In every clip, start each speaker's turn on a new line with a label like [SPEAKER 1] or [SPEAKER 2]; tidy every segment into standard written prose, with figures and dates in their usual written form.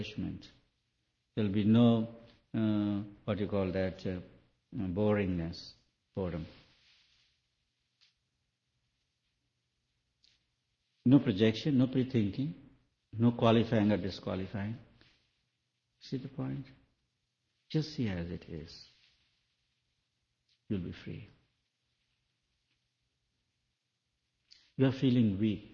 [SPEAKER 1] There will be no, boringness, boredom. No projection, no pre-thinking, no qualifying or disqualifying. See the point? Just see as it is. You'll be free. You are feeling weak.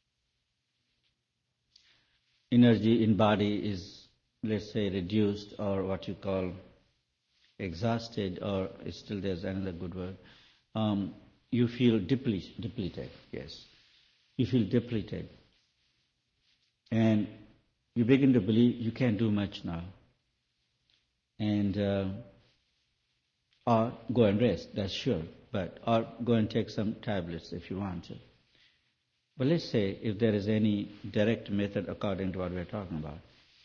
[SPEAKER 1] Energy in body is, let's say, reduced, or what you call exhausted, or still there's another good word. You feel depleted, yes. You feel depleted. And you begin to believe you can't do much now. And or go and rest, that's sure. Or go and take some tablets if you want to. But let's say if there is any direct method according to what we're talking about.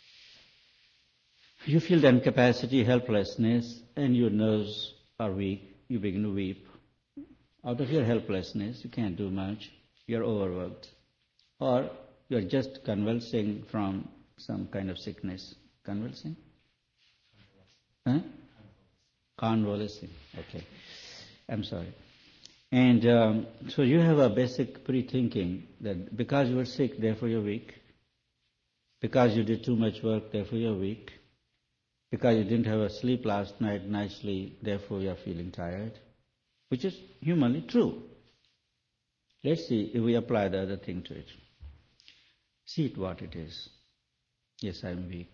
[SPEAKER 1] You feel the incapacity, helplessness, and your nerves are weak. You begin to weep. Out of your helplessness, you can't do much. You're overworked. Or you're just convulsing from some kind of sickness. Convulsing? Huh? Convalescing. Okay. I'm sorry. And so you have a basic pre-thinking that because you were sick, therefore you're weak. Because you did too much work, therefore you're weak. Because you didn't have a sleep last night nicely, therefore you're feeling tired. Which is humanly true. Let's see if we apply the other thing to it. See it what it is. Yes, I'm weak.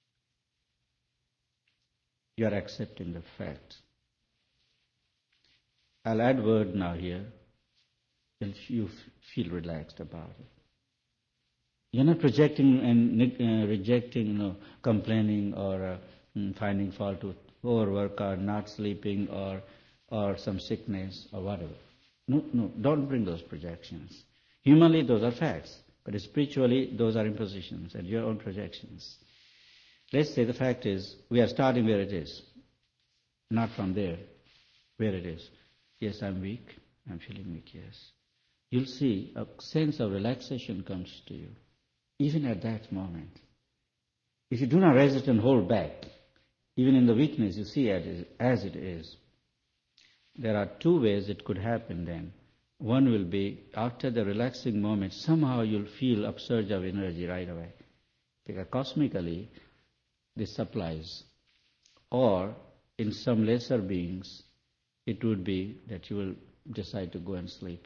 [SPEAKER 1] You are accepting the fact. I'll add word now here, and you feel relaxed about it. You're not projecting and rejecting, complaining or finding fault with overwork or not sleeping or some sickness or whatever. No, don't bring those projections. Humanly, those are facts, but spiritually, those are impositions and your own projections. Let's say the fact is, we are starting where it is, not from there, where it is. Yes, I'm weak. I'm feeling weak, yes. You'll see a sense of relaxation comes to you, even at that moment. If you do not resist and hold back, even in the weakness, you see it as it is. There are two ways it could happen then. One will be, after the relaxing moment, somehow you'll feel upsurge of energy right away. Because cosmically, this supplies. Or, in some lesser beings, it would be that you will decide to go and sleep.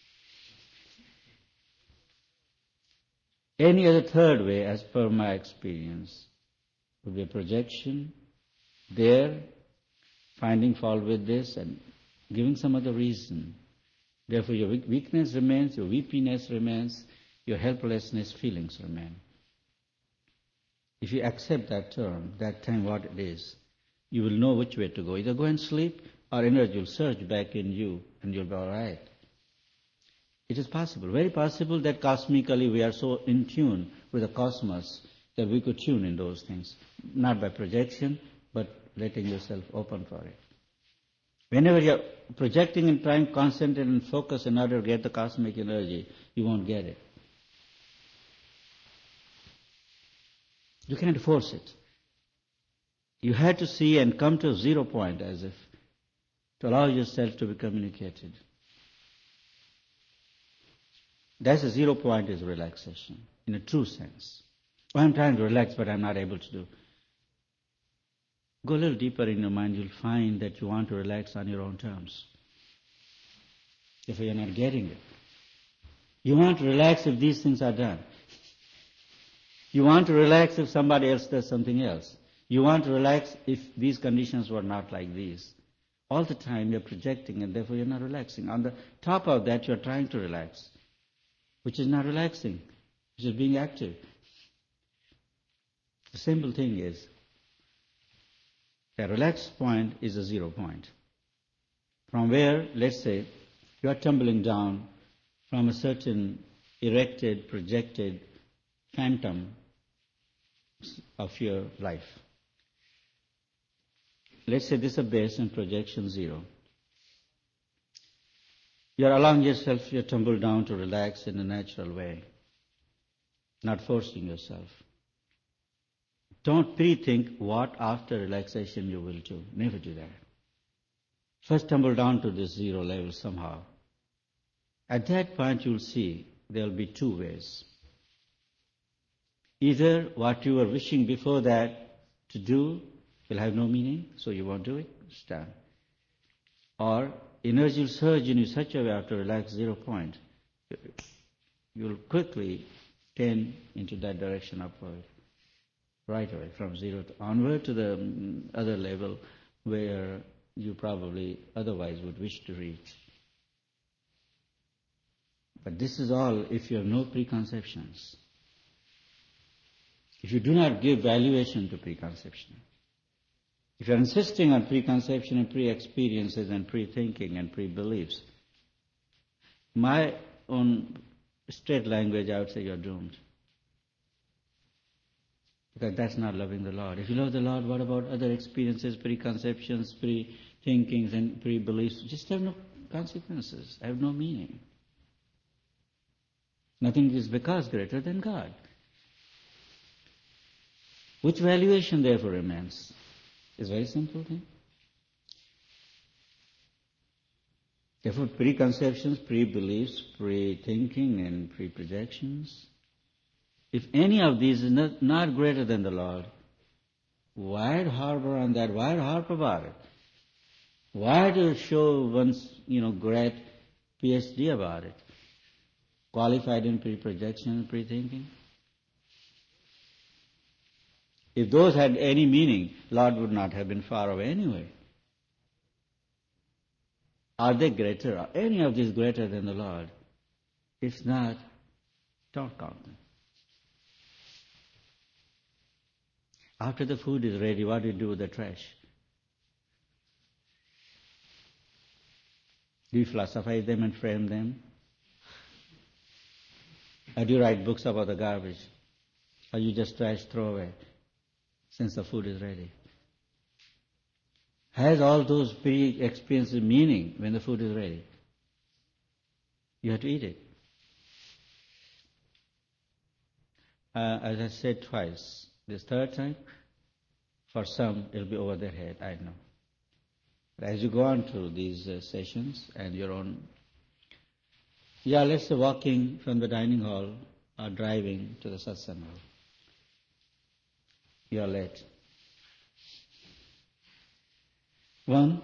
[SPEAKER 1] Any other third way, as per my experience, would be a projection, there, finding fault with this and giving some other reason. Therefore your weakness remains, your weepiness remains, your helplessness feelings remain. If you accept that term, that time what it is, you will know which way to go. Either go and sleep, or energy will surge back in you and you'll be all right. It is possible, very possible that cosmically we are so in tune with the cosmos that we could tune in those things. Not by projection, but letting yourself open for it. Whenever you're projecting and trying to concentrate and focus in order to get the cosmic energy, you won't get it. You can't force it. You had to see and come to a 0 point as if to allow yourself to be communicated. That's a 0 point is relaxation, in a true sense. Well, I'm trying to relax, but I'm not able to do. Go a little deeper in your mind, you'll find that you want to relax on your own terms. If you're not getting it. You want to relax if these things are done. You want to relax if somebody else does something else. You want to relax if these conditions were not like these. All the time you're projecting and therefore you're not relaxing. On the top of that you're trying to relax, which is not relaxing, which is being active. The simple thing is, a relaxed point is a 0 point. From where, let's say, you are tumbling down from a certain erected, projected phantom of your life. Let's say this is a base and projection 0. You're allowing yourself, you tumble down to relax in a natural way, not forcing yourself. Don't pre-think what after relaxation you will do. Never do that. First tumble down to this zero level somehow. At that point you'll see there will be two ways. Either what you were wishing before that to do will have no meaning, so you won't do it, it's done. Or energy will surge in you such a way after relaxed 0 point, you'll quickly tend into that direction upward, right away, from zero onward to the other level where you probably otherwise would wish to reach. But this is all if you have no preconceptions. If you do not give valuation to preconception, if you are insisting on preconception and pre-experiences and pre-thinking and pre-beliefs, my own straight language, I would say you're doomed. Because that's not loving the Lord. If you love the Lord, what about other experiences, preconceptions, pre-thinkings and pre-beliefs? Just have no consequences, have no meaning. Nothing is because greater than God. Which valuation therefore remains? It's a very simple thing. Therefore, preconceptions, pre-beliefs, pre-thinking and pre-projections, if any of these is not greater than the Lord, why harbor on that? Why harp about it? Why to show one's, great PhD about it? Qualified in pre-projection and pre-thinking? If those had any meaning, Lord would not have been far away anyway. Are they greater? Are any of these greater than the Lord? If not, don't count them. After the food is ready, what do you do with the trash? Do you philosophize them and frame them? Or do you write books about the garbage? Or you just trash throw away since the food is ready? Has all those pre-experiences meaning when the food is ready? You have to eat it. As I said twice, this third time, for some it will be over their head, I know. But as you go on through these sessions and your own, let's say walking from the dining hall or driving to the satsang hall. You are late. One,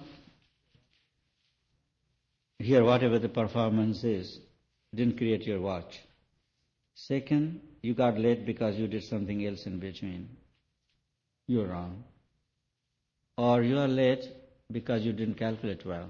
[SPEAKER 1] here whatever the performance is, didn't create your watch. Second, you got late because you did something else in between. You're wrong. Or you are late because you didn't calculate well.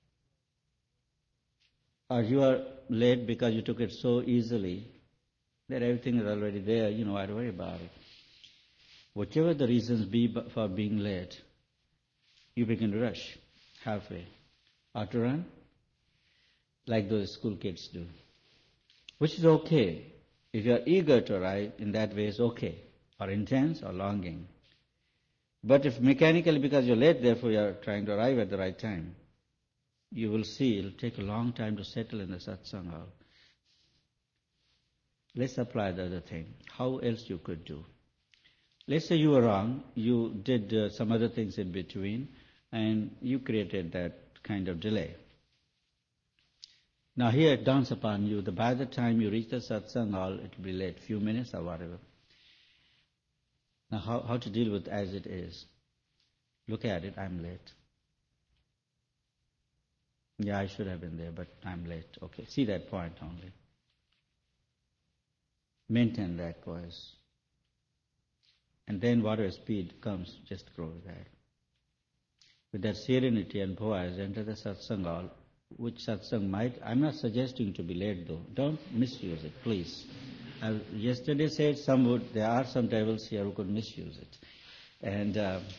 [SPEAKER 1] Or you are late because you took it so easily that everything is already there, why worry about it. Whatever the reasons be for being late, you begin to rush halfway. Or to run, like those school kids do. Which is okay. If you are eager to arrive in that way, it's okay. Or intense or longing. But if mechanically because you're late, therefore you are trying to arrive at the right time, you will see it will take a long time to settle in the satsang hall. Let's apply the other thing. How else you could do? Let's say you were wrong, you did some other things in between, and you created that kind of delay. Now here it dawns upon you that by the time you reach the satsang hall, it will be late, few minutes or whatever. Now how to deal with as it is? Look at it, I'm late. Yeah, I should have been there, but I'm late. Okay, see that point only. Maintain that poise. And then whatever speed comes, just grow with that. With that serenity and poise, enter the satsang hall, which satsang might, I'm not suggesting to be late though. Don't misuse it, please. I yesterday said there are some devils here who could misuse it. And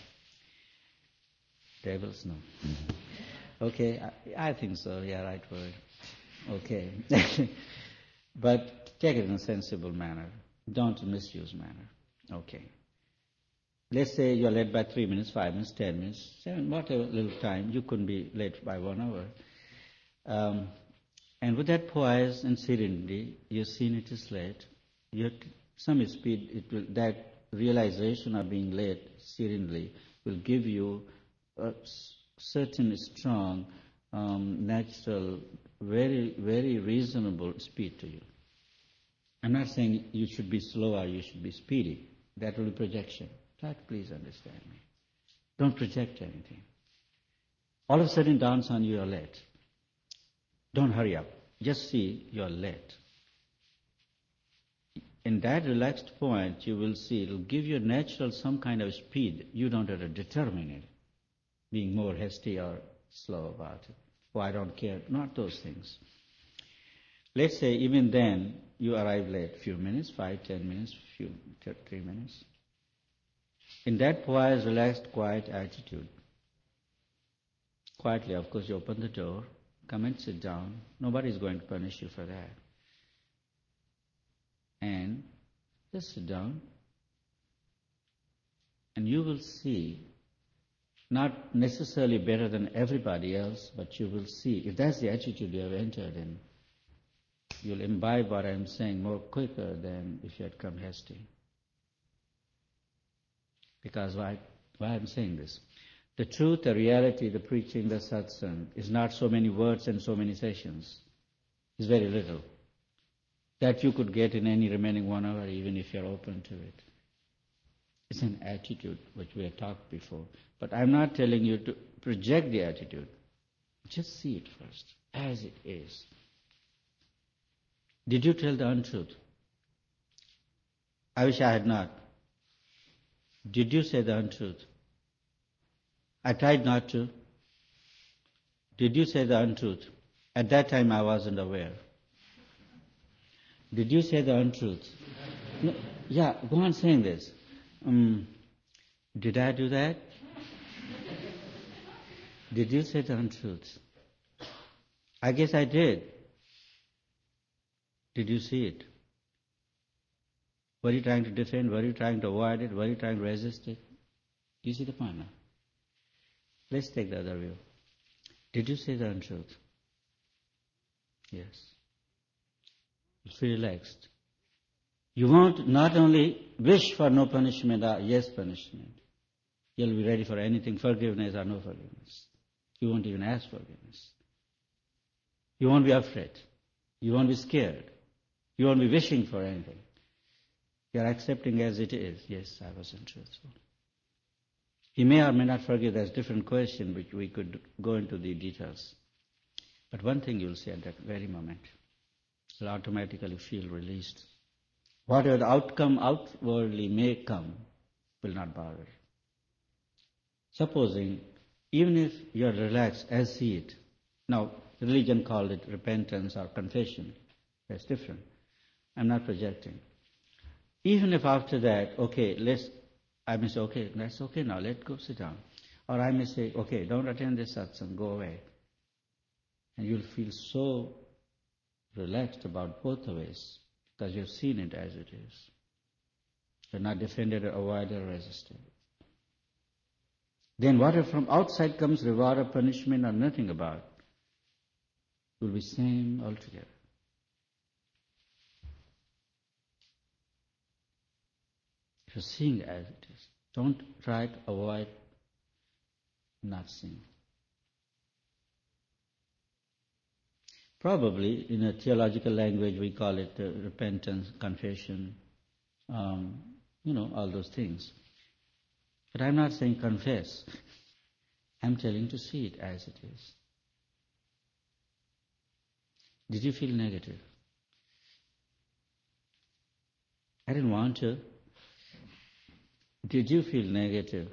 [SPEAKER 1] devils, no. Okay, I think so, yeah, right word. Okay. But take it in a sensible manner. Don't misuse manner. Okay. Let's say you're late by 3 minutes, 5 minutes, 10 minutes, 7, whatever little time. You couldn't be late by 1 hour. And with that poise and serenity, you've seen it is late. You have some speed, that realization of being led serenely will give you a certain strong, natural, very, very reasonable speed to you. I'm not saying you should be slow or you should be speedy. That will be projection. That, please understand me. Don't project anything. All of a sudden dawns on you are late. Don't hurry up. Just see you're late. In that relaxed point, you will see it will give you natural some kind of speed. You don't have to determine it, being more hasty or slow about it. Oh, I don't care. Not those things. Let's say even then you arrive late, few minutes, 5, 10 minutes, 3 minutes. In that poised, relaxed, quiet attitude, quietly, of course, you open the door, come and sit down. Nobody is going to punish you for that. And just sit down, and you will see, not necessarily better than everybody else, but you will see, if that's the attitude you have entered in, you'll imbibe what I'm saying more quicker than if you had come hasty. Because why I'm saying this? The truth, the reality, the preaching, the satsang is not so many words and so many sessions. It's very little. That you could get in any remaining 1 hour, even if you're open to it. It's an attitude, which we have talked before. But I'm not telling you to project the attitude. Just see it first, as it is. Did you tell the untruth? I wish I had not. Did you say the untruth? I tried not to. Did you say the untruth? At that time I wasn't aware. Did you say the untruth? No, yeah, go on saying this. Did I do that? Did you say the untruth? I guess I did. Did you see it? Were you trying to defend? Were you trying to avoid it? Were you trying to resist it? Do you see the point now? Let's take the other view. Did you say the untruth? Yes. You feel relaxed. You won't not only wish for no punishment or yes punishment. You'll be ready for anything, forgiveness or no forgiveness. You won't even ask forgiveness. You won't be afraid. You won't be scared. You won't be wishing for anything. You are accepting as it is. Yes, I was untruthful. He may or may not forgive. That's a different question, which we could go into the details. But one thing you'll see at that very moment, you'll automatically feel released. Whatever the outcome outwardly may come will not bother. Supposing, even if you're relaxed as see it, now religion called it repentance or confession, that's different. I'm not projecting. Even if after that, I may say, okay, that's okay now, let's go sit down. Or I may say, okay, don't attend this satsang, go away. And you'll feel so relaxed about both the ways, because you've seen it as it is. You're not defended or avoided or resisted. Then whatever from outside comes, reward or punishment or nothing about, will be same altogether. You're seeing it as it is. Don't try to avoid not seeing. Probably, in a theological language, we call it repentance, confession, all those things. But I'm not saying confess. I'm telling to see it as it is. Did you feel negative? I didn't want to. Did you feel negative?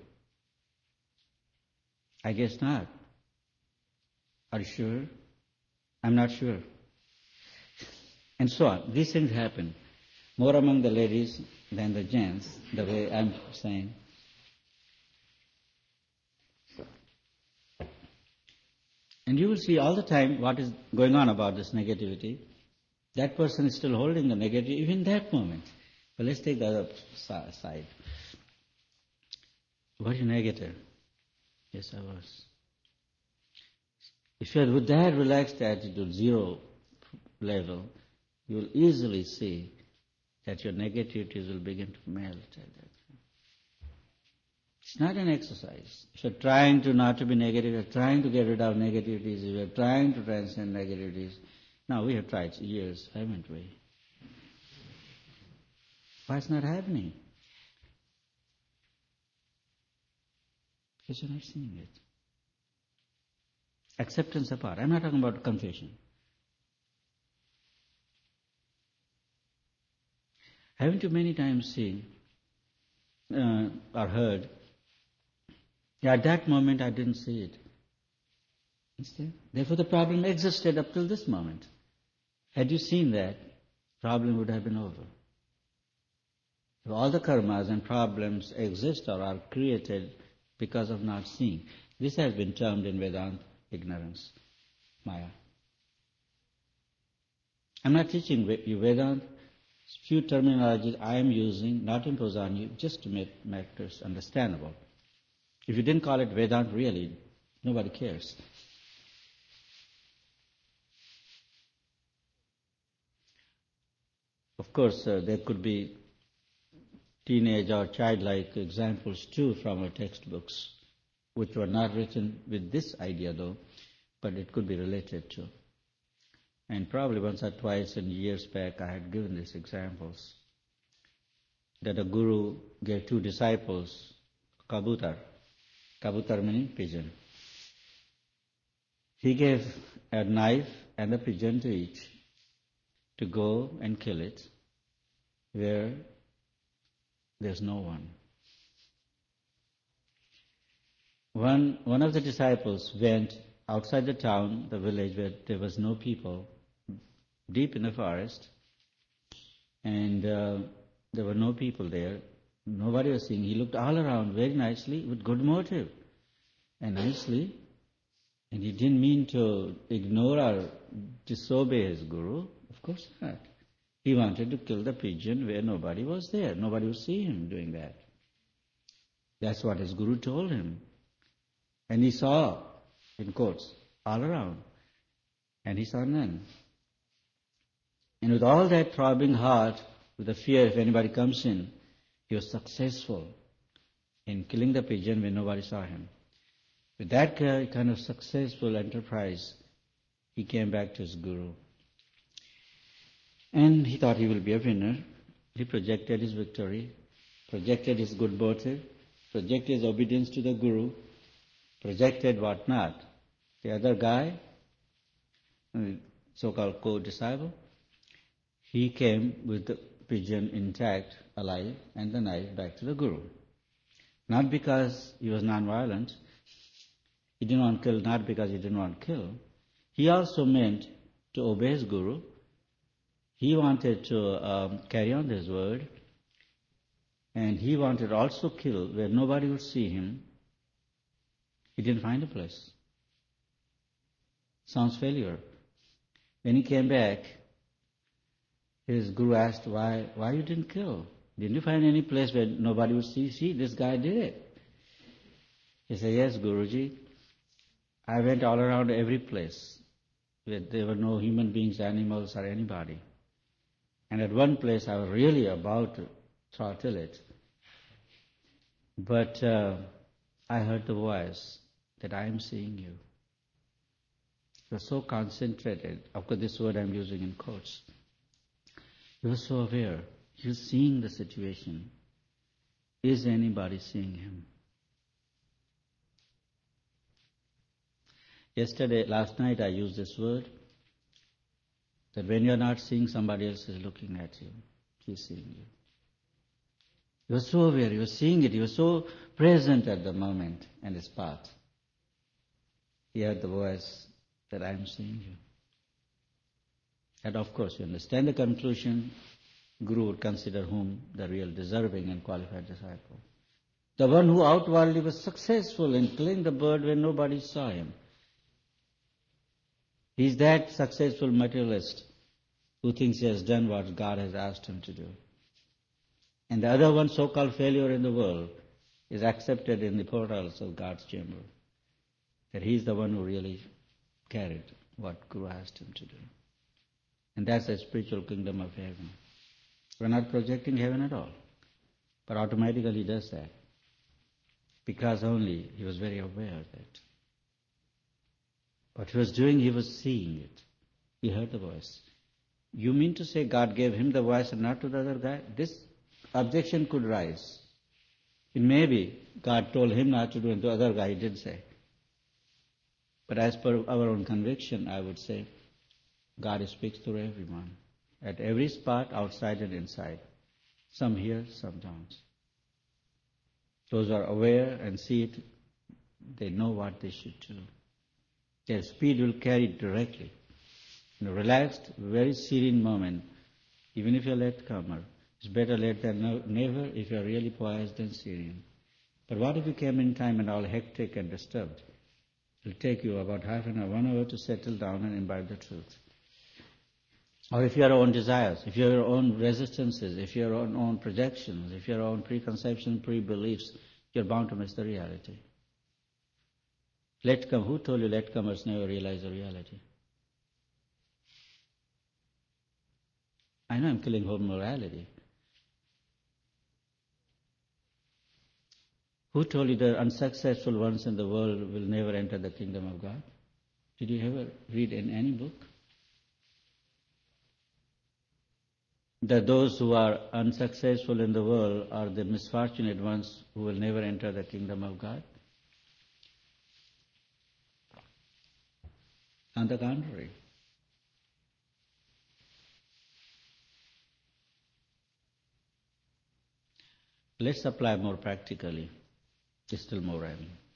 [SPEAKER 1] I guess not. Are you sure? I'm not sure. And so on. These things happen more among the ladies than the gents, the way I'm saying. And you will see all the time what is going on about this negativity. That person is still holding the negative even in that moment. But let's take the other side. Were you negative? Yes, I was. If you are with that relaxed attitude, zero level, you will easily see that your negativities will begin to melt at that time. It's not an exercise. If you're trying to not to be negative, you're trying to get rid of negativities, you're trying to transcend negativities. Now, we have tried years, haven't we? Why it's not happening? Because you're not seeing it. Acceptance apart. I'm not talking about confession. Haven't you many times seen or heard, at that moment I didn't see it. Understand? Therefore the problem existed up till this moment. Had you seen that, problem would have been over. If all the karmas and problems exist or are created because of not seeing. This has been termed in Vedanta ignorance, Maya. I'm not teaching you Vedanta. Few terminologies I am using, not impose on you, just to make matters understandable. If you didn't call it Vedanta, really, nobody cares. Of course, there could be teenage or childlike examples too from our textbooks, which were not written with this idea though, but it could be related to. And probably once or twice in years back I had given these examples. That a guru gave two disciples kabutar. Kabutar meaning pigeon. He gave a knife and a pigeon to each to go and kill it where there's no one. One of the disciples went outside the town, the village where there was no people, deep in the forest, and there were no people there. Nobody was seeing. He looked all around very nicely with good motive and nicely. And he didn't mean to ignore or disobey his guru. Of course not. He wanted to kill the pigeon where nobody was there. Nobody would see him doing that. That's what his guru told him. And he saw, in quotes, all around. And he saw none. And with all that throbbing heart, with the fear if anybody comes in, he was successful in killing the pigeon when nobody saw him. With that kind of successful enterprise, he came back to his guru. And he thought he will be a winner. He projected his victory, projected his good motive, projected his obedience to the guru, projected what not. The other guy, so-called co-disciple, he came with the pigeon intact, alive, and the knife back to the guru. Not because he was non-violent. He didn't want to kill, not because he didn't want to kill. He also meant to obey his guru. He wanted to carry on his word. And he wanted to also kill where nobody would see him. He didn't find a place. Sounds failure. When he came back, his guru asked, why you didn't kill? Didn't you find any place where nobody would see? See, this guy did it. He said, yes, Guruji. I went all around every place where there were no human beings, animals, or anybody. And at one place I was really about to throttle it. But I heard the voice that I am seeing you. He was so concentrated. Of course, this word I'm using in quotes. He was so aware. He was seeing the situation. Is anybody seeing him? Last night I used this word, that when you're not seeing, somebody else is looking at you. He's seeing you. He was so aware, he was seeing it, he was so present at the moment and his path. He heard the voice that I am seeing you. And of course, you understand the conclusion, Guru would consider whom the real deserving and qualified disciple. The one who outwardly was successful in killing the bird when nobody saw him. He is that successful materialist who thinks he has done what God has asked him to do. And the other one, so-called failure in the world, is accepted in the portals of God's chamber. That he is the one who really carried what Guru asked him to do. And that's the spiritual kingdom of heaven. We're not projecting heaven at all, but automatically does that. because only he was very aware that what he was doing, he was seeing it. He heard the voice. You mean to say God gave him the voice and not to the other guy? This objection could rise. It may be God told him not to do it, and the other guy did say. But as per our own conviction, I would say God speaks through everyone, at every spot, outside and inside. Some here, some don't. Those who are aware and see it, they know what they should do. Their speed will carry it directly. In a relaxed, very serene moment, even if you're latecomer, it's better late than never if you're really poised and serene. But what if you came in time and all hectic and disturbed? It'll take you about half an hour, 1 hour to settle down and imbibe the truth. Or if your own desires, if your own resistances, if your own projections, if your own preconceptions, pre-beliefs, you're bound to miss the reality. Who told you latecomers never realize the reality? I know I'm killing whole morality. Who told you the unsuccessful ones in the world will never enter the kingdom of God? Did you ever read in any book? That those who are unsuccessful in the world are the misfortunate ones who will never enter the kingdom of God? On the contrary. Let's apply more practically, still more.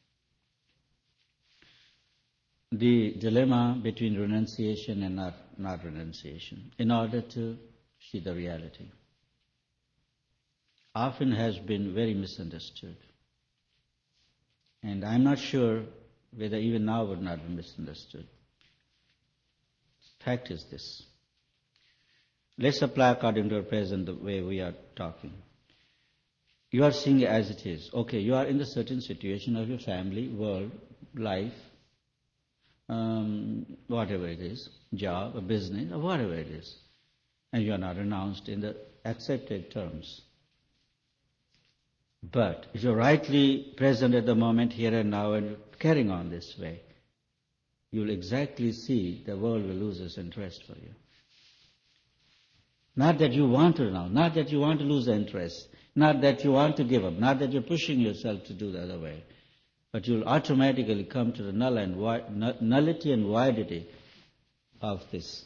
[SPEAKER 1] The dilemma between renunciation and not renunciation, in order to see the reality, often has been very misunderstood. And I'm not sure whether even now would not be misunderstood. Fact is this. Let's apply according to our present the way we are talking. You are seeing it as it is. Okay, you are in the certain situation of your family, world, life, whatever it is, job, a business, or whatever it is. And you are not renounced in the accepted terms. But if you're rightly present at the moment, here and now, and carrying on this way, you will exactly see the world will lose its interest for you. Not that you want to renounce, not that you want to lose the interest, not that you want to give up, not that you're pushing yourself to do the other way, but you'll automatically come to the nullity and voidity of this.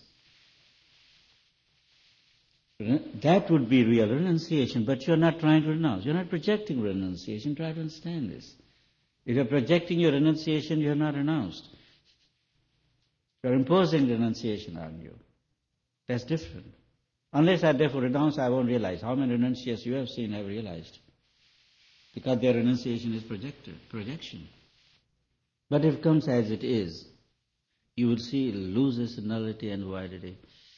[SPEAKER 1] That would be real renunciation, but you're not trying to renounce. You're not projecting renunciation. Try to understand this. If you're projecting your renunciation, you're not renounced. You're imposing renunciation on you. That's different. Unless I therefore renounce, I won't realize. How many renunciations you have seen have realized? Because their renunciation is projection. But if it comes as it is, you will see it loses nullity and voidity.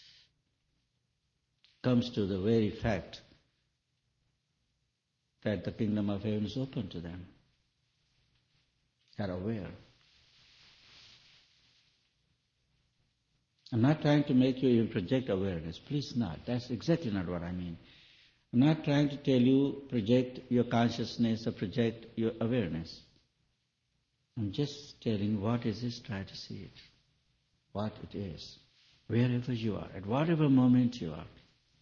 [SPEAKER 1] Comes to the very fact that the kingdom of heaven is open to them. They are aware. I'm not trying to make you even project awareness. Please not. That's exactly not what I mean. I'm not trying to tell you project your consciousness or project your awareness. I'm just telling what is this, try to see it. What it is. Wherever you are, at whatever moment you are.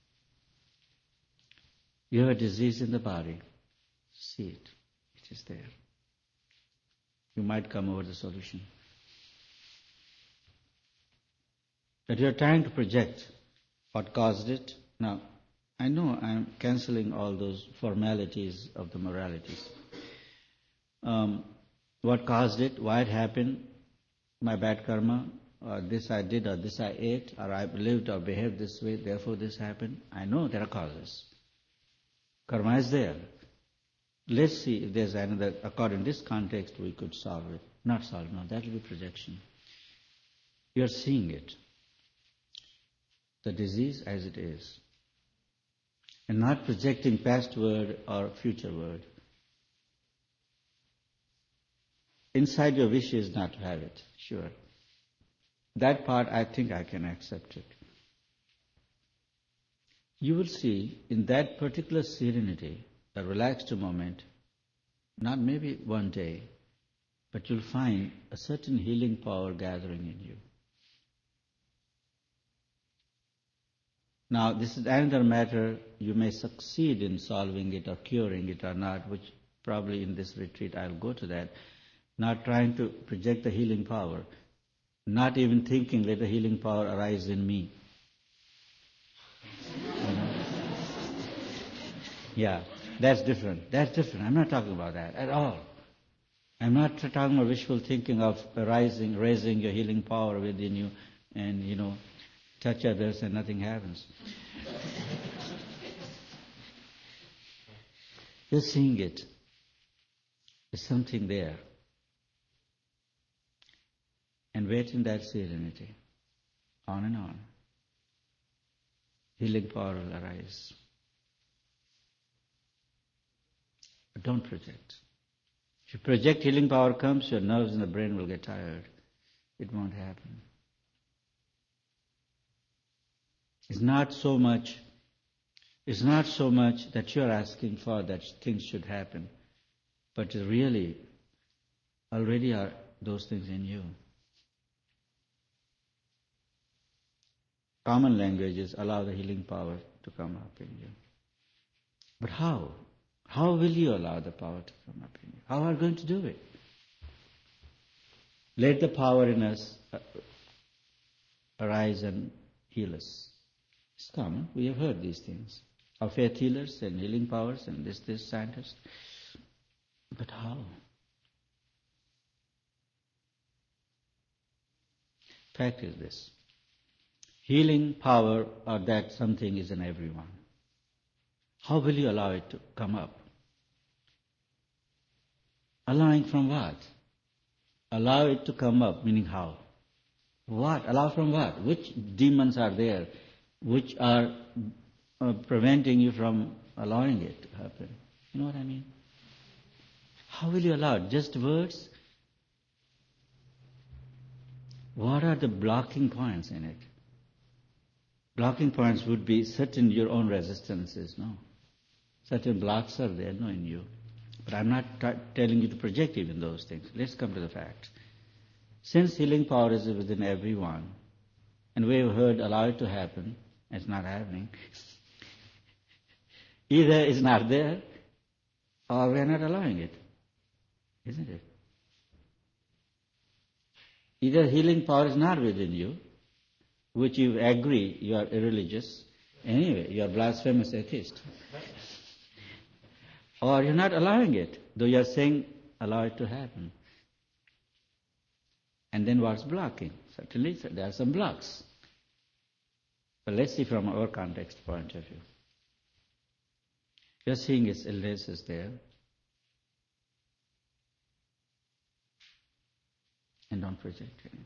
[SPEAKER 1] You have a disease in the body. See it. It is there. You might come over the solution. But you're trying to project what caused it. Now, I know I'm cancelling all those formalities of the moralities. What caused it, why it happened, my bad karma, or this I did, or this I ate, or I lived or behaved this way, therefore this happened. I know there are causes. Karma is there. Let's see if there's another, according to this context, we could solve it. Not solve it, no, that will be projection. You're seeing it. The disease as it is. And not projecting past word or future word. Inside your wish is not to have it, sure. That part I think I can accept it. You will see in that particular serenity, a relaxed moment, Not maybe one day, but you'll find a certain healing power gathering in you. Now, this is another matter. You may succeed in solving it or curing it or not, which probably in this retreat I'll go to that. Not trying to project the healing power, not even thinking let the healing power arise in me. Yeah, that's different. That's different. I'm not talking about that at all. I'm not talking about wishful thinking of raising your healing power within you and, touch others and nothing happens. You're seeing it. There's something there. And wait in that serenity. On and on. Healing power will arise. But don't project. If you project, healing power comes, your nerves and the brain will get tired. It won't happen. It's not so much that you're asking for that things should happen, but really already are those things in you. Common languages allow the healing power to come up in you. But how? How will you allow the power to come up in you? How are you going to do it? Let the power in us arise and heal us. It's common. We have heard these things. Our faith healers and healing powers and this scientist. But how? Fact is this. Healing power or that something is in everyone. How will you allow it to come up? Allowing from what? Allow it to come up, meaning how? What? Allow from what? Which demons are there which are preventing you from allowing it to happen? You know what I mean? How will you allow it? Just words? What are the blocking points in it? Blocking points would be certain your own resistances, no? Certain blocks are there, no, in you. But I'm not telling you to project even those things. Let's come to the facts. Since healing power is within everyone, and we have heard allow it to happen, it's not happening. Either it's not there, or we are not allowing it. Isn't it? Either healing power is not within you, which you agree you are irreligious, anyway, you are blasphemous atheist. Or you're not allowing it, though you are saying allow it to happen. And then what's blocking? Certainly there are some blocks. But let's see from our context point of view. You're seeing its illness is there. And don't project anything.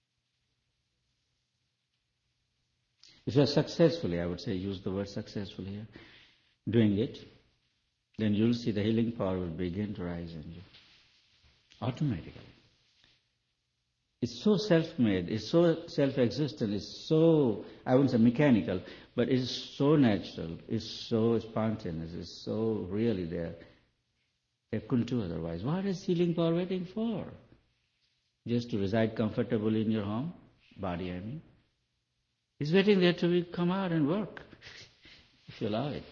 [SPEAKER 1] If you're successfully, I would say use the word successfully here, doing it, then you'll see the healing power will begin to rise in you. Automatically. It's so self-made, it's so self-existent, it's so, I wouldn't say mechanical, but it's so natural, it's so spontaneous, it's so really there. They couldn't do otherwise. What is healing power waiting for? Just to reside comfortably in your home, body I mean. It's waiting there to come out and work, if you allow it.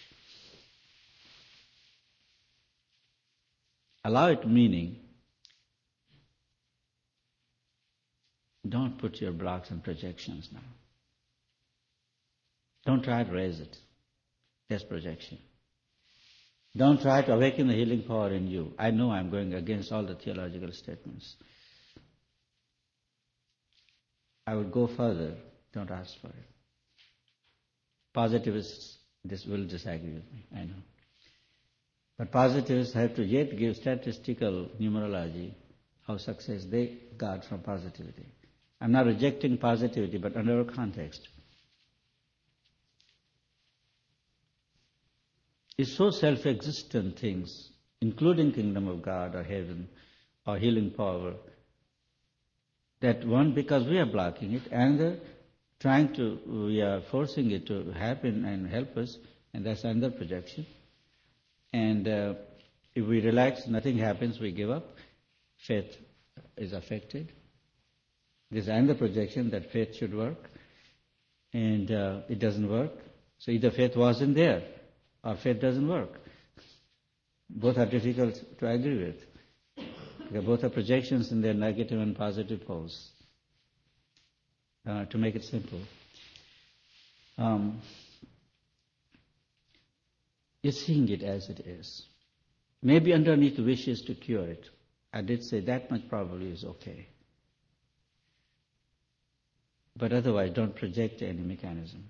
[SPEAKER 1] Allow it meaning, don't put your blocks and projections now. Don't try to raise it. That's projection. Don't try to awaken the healing power in you. I know I'm going against all the theological statements. I would go further. Don't ask for it. Positivists will disagree with me, I know. But positivists have to yet give statistical numerology how success they got from positivity. I'm not rejecting positivity, but under a context. It's so self-existent things, including kingdom of God or heaven or healing power, that one, because we are blocking it, and we are forcing it to happen and help us, and that's another projection. And If we relax, nothing happens, we give up, faith is affected. This is another projection that faith should work, and it doesn't work. So either faith wasn't there, or faith doesn't work. Both are difficult to agree with. Because both are projections in their negative and positive poles. To make it simple. You're seeing it as it is. Maybe underneath wishes to cure it. I did say that much probably is okay. But otherwise, don't project any mechanism.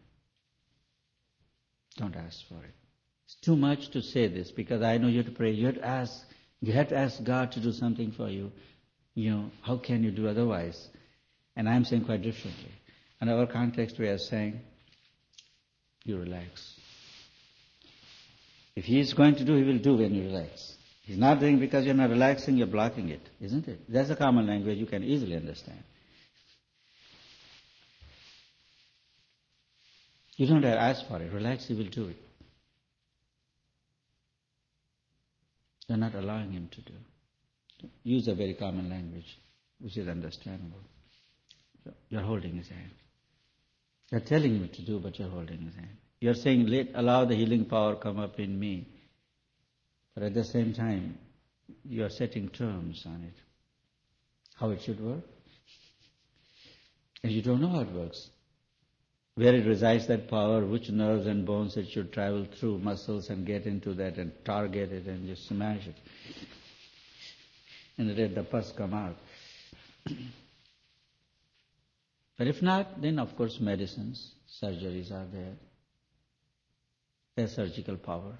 [SPEAKER 1] Don't ask for it. It's too much to say this because I know you have to pray. You have to ask God to do something for you. How can you do otherwise? And I'm saying quite differently. In our context, we are saying, you relax. If He is going to do, He will do when you relax. He's not doing because you're not relaxing, you're blocking it, isn't it? That's a common language you can easily understand. You don't have to ask for it. Relax, He will do it. You're not allowing Him to do. Use a very common language, which is understandable. You're holding His hand. You're telling Him to do, but you're holding His hand. You're saying, allow the healing power come up in me. But at the same time, you're setting terms on it. How it should work. And you don't know how it works. Where it resides, that power, which nerves and bones it should travel through, muscles, and get into that and target it and just smash it. And let the pus come out. But if not, then of course medicines, surgeries are there. There's surgical power.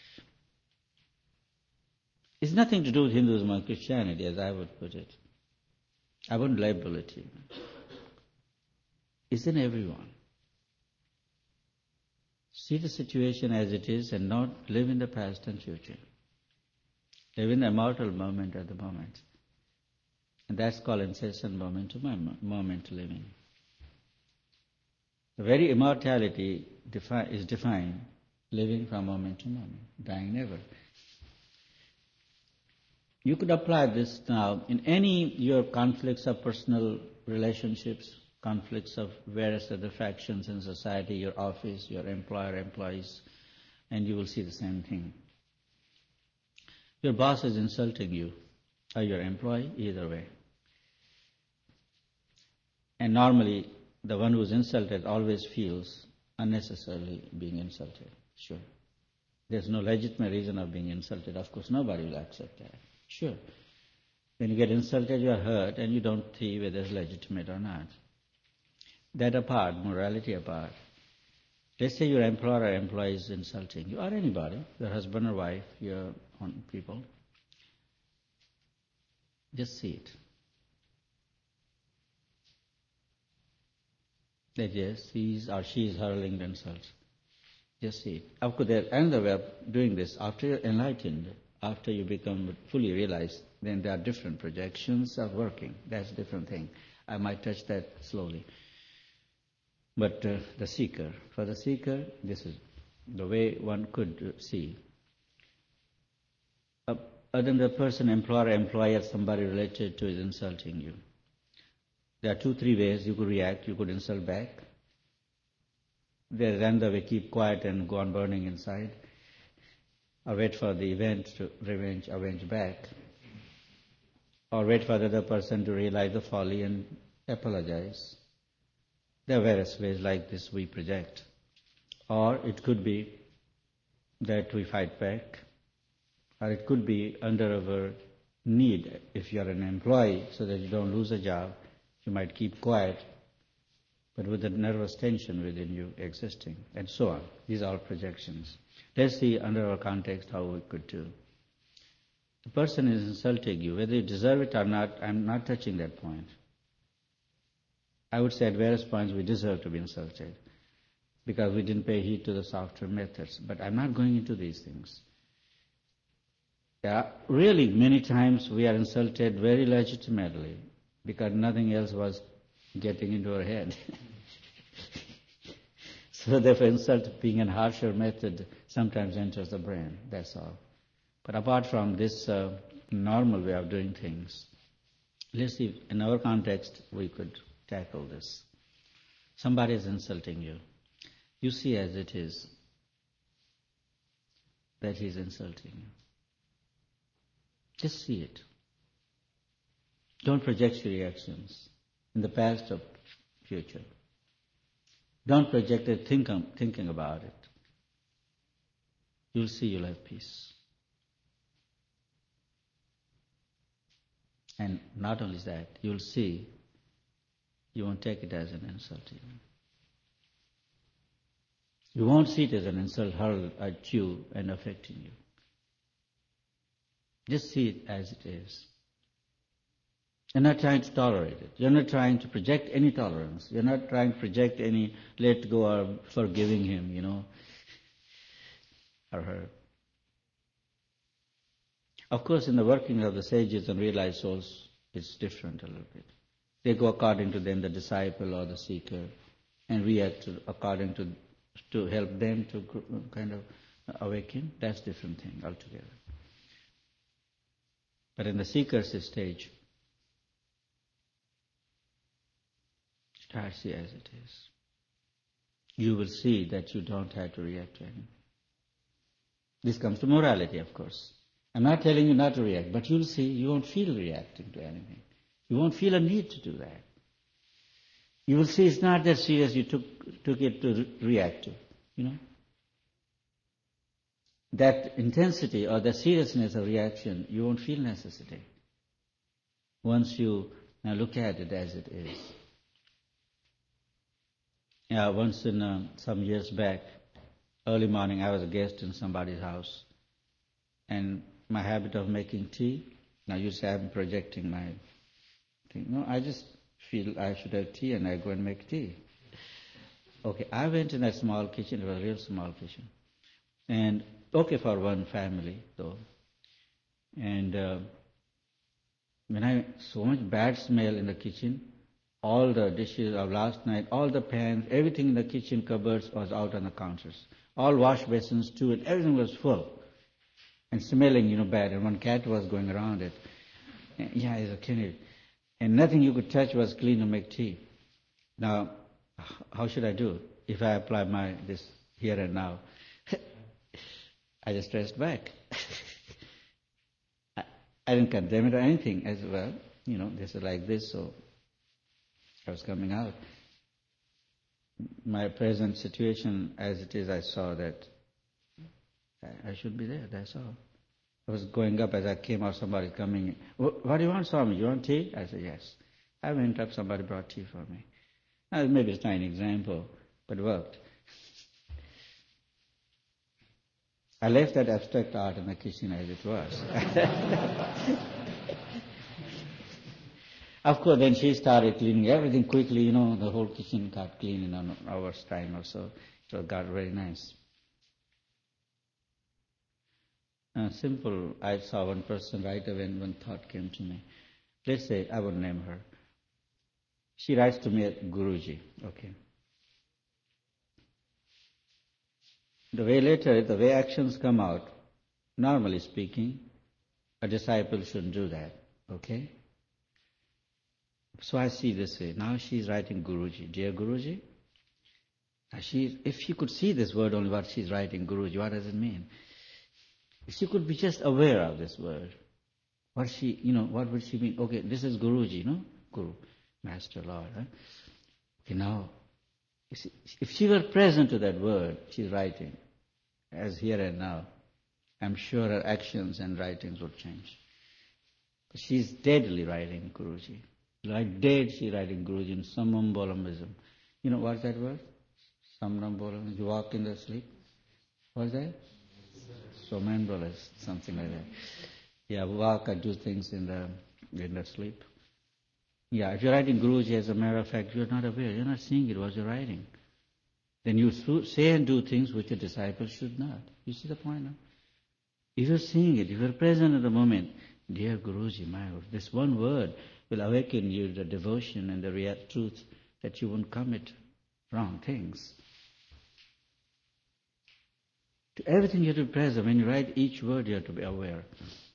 [SPEAKER 1] It's nothing to do with Hinduism or Christianity, as I would put it. I wouldn't label it even. It's in everyone. See the situation as it is and not live in the past and future. Live in the immortal moment at the moment. And that's called incessant moment living. The very immortality is defined living from moment to moment, dying never. You could apply this now in any your conflicts of personal relationships, conflicts of various other factions in society, your office, your employer, employees, and you will see the same thing. Your boss is insulting you, or your employee, either way. And normally, the one who is insulted always feels unnecessarily being insulted. Sure. There's no legitimate reason of being insulted. Of course, nobody will accept that. Sure. When you get insulted, you are hurt, and you don't see whether it's legitimate or not. That apart, morality apart. Let's say your employer or employee is insulting you, or anybody, your husband or wife, your own people. Just see it. That yes, he or she is hurling themselves. Just see it. Of course, there's another way of doing this. After you're enlightened, after you become fully realized, then there are different projections of working. That's a different thing. I might touch that slowly. But for the seeker, this is the way one could see. Other than the person, employer, employer, somebody related to is insulting you. There are 2-3 ways you could react. You could insult back. There's another way, keep quiet and go on burning inside. Or wait for the event to avenge back. Or wait for the other person to realize the folly and apologize. There are various ways like this we project. Or it could be that we fight back. Or it could be under our need, if you're an employee, so that you don't lose a job, you might keep quiet, but with the nervous tension within you existing, and so on. These are all projections. Let's see under our context how we could do. The person is insulting you, whether you deserve it or not, I'm not touching that point. I would say at various points we deserve to be insulted because we didn't pay heed to the softer methods. But I'm not going into these things. Yeah, really, many times we are insulted very legitimately because nothing else was getting into our head. So therefore insult being a harsher method sometimes enters the brain, that's all. But apart from this normal way of doing things, let's see, in our context, we could tackle this. Somebody is insulting you. You see as it is that he's insulting you. Just see it. Don't project your reactions in the past or future. Don't project it thinking about it. You'll see you'll have peace. And not only that, you'll see you won't take it as an insult even. You won't see it as an insult hurled at you and affecting you. Just see it as it is. You're not trying to tolerate it. You're not trying to project any tolerance. You're not trying to project any let go or forgiving him, or her. Of course, in the working of the sages and realized souls, it's different a little bit. They go according to them, the disciple or the seeker, and react according to help them to kind of awaken. That's a different thing altogether. But in the seeker's stage, start see as it is. You will see that you don't have to react to anything. This comes to morality, of course. I'm not telling you not to react, but you'll see you won't feel reacting to anything. You won't feel a need to do that. You will see it's not that serious you took it to react to, That intensity or the seriousness of reaction, you won't feel necessity once you now look at it as it is. Yeah, once in some years back, early morning, I was a guest in somebody's house, and my habit of making tea. Now you say I'm projecting my thing. No, I just feel I should have tea, and I go and make tea. Okay, I went in that small kitchen. It was a real small kitchen, and okay for one family though. And when so much bad smell in the kitchen. All the dishes of last night, all the pans, everything in the kitchen cupboards was out on the counters. All wash basins too, and everything was full. And smelling, bad. And one cat was going around it. And, it's a kid. And nothing you could touch was clean to make tea. Now, how should I do if I apply this here and now? I just pressed back. I didn't condemn it or anything as well. This is like this, so I was coming out. My present situation as it is, I saw that I should be there, that's all. I was going up as I came out, somebody coming in. What do you want, Swami? You want tea? I said, yes. I went up, somebody brought tea for me. Now, maybe it's not an example, but it worked. I left that abstract art in the kitchen as it was. Of course, then she started cleaning everything quickly, the whole kitchen got clean in an hour's time or so. It got very nice. Simple, I saw one person right away and one thought came to me. Let's say, I won't name her. She writes to me at Guruji, okay. The way actions come out, normally speaking, a disciple shouldn't do that, okay? So I see this way. Now she's writing Guruji. Dear Guruji. If she could see this word only, what she's writing, Guruji, what does it mean? If she could be just aware of this word, what would she mean? Okay, this is Guruji, Guru, Master, Lord. Right? Okay, now, if she were present to that word she's writing, as here and now, I'm sure her actions and writings would change. But she's deadly writing Guruji. Like dead, she's writing Guruji in Somnambulism. What's that word? Somnambulism. You walk in the sleep. What's that? Somnambulist, something like that. Yeah, walk or do things in the sleep. Yeah, if you're writing Guruji, as a matter of fact, you're not aware. You're not seeing it, what you're writing. Then you say and do things which a disciple should not. You see the point now? If you're seeing it, if you're present at the moment, dear Guruji, this one word will awaken you the devotion and the real truth that you won't commit wrong things. To everything you have to be present. When you write each word, you have to be aware.